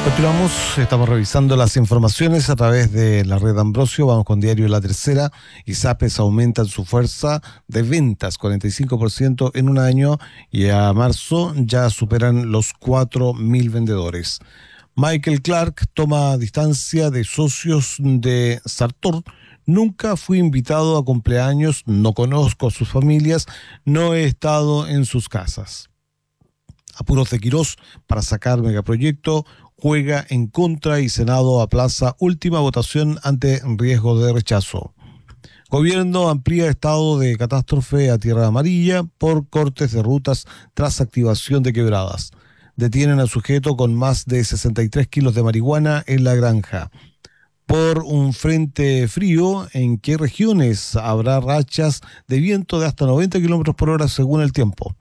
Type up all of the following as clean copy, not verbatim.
Continuamos, estamos revisando las informaciones a través de la red Ambrosio. Vamos con Diario La Tercera. ISAPRES aumentan su fuerza de ventas 45% en un año y a marzo ya superan los 4.000 vendedores. Michael Clark toma distancia de socios de Sartor. Nunca fui invitado a cumpleaños, no conozco a sus familias, no he estado en sus casas. Apuros de Quirós para sacar megaproyecto, juega en contra y Senado aplaza última votación ante riesgo de rechazo. Gobierno amplía estado de catástrofe a Tierra Amarilla por cortes de rutas tras activación de quebradas. Detienen al sujeto con más de 63 kilos de marihuana en la granja. Por un frente frío, ¿en qué regiones habrá rachas de viento de hasta 90 kilómetros por hora según el tiempo?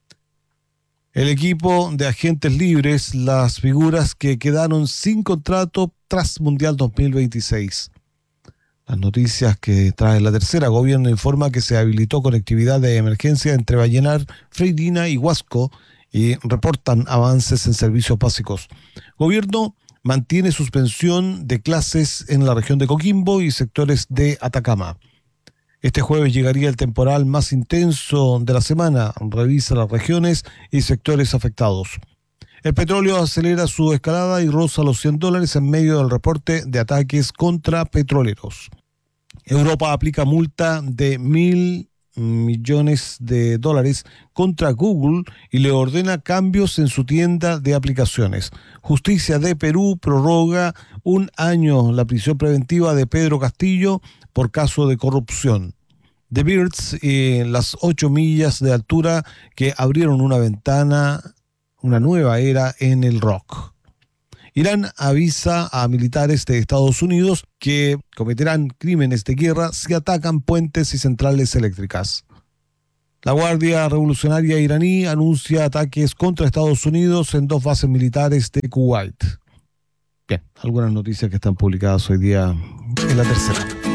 El equipo de agentes libres, las figuras que quedaron sin contrato tras Mundial 2026. Las noticias que trae La Tercera. Gobierno informa que se habilitó conectividad de emergencia entre Vallenar, Freirina y Huasco y reportan avances en servicios básicos. Gobierno mantiene suspensión de clases en la región de Coquimbo y sectores de Atacama. Este jueves llegaría el temporal más intenso de la semana. Revisa las regiones y sectores afectados. El petróleo acelera su escalada y roza los $100 en medio del reporte de ataques contra petroleros. Europa aplica multa de $1.000 millones contra Google y le ordena cambios en su tienda de aplicaciones. Justicia de Perú prorroga un año la prisión preventiva de Pedro Castillo por caso de corrupción. The Birds y las 8 millas de altura que abrieron una ventana, una nueva era en el rock. Irán avisa a militares de Estados Unidos que cometerán crímenes de guerra si atacan puentes y centrales eléctricas. La Guardia Revolucionaria iraní anuncia ataques contra Estados Unidos en 2 bases militares de Kuwait. Bien, algunas noticias que están publicadas hoy día en La Tercera.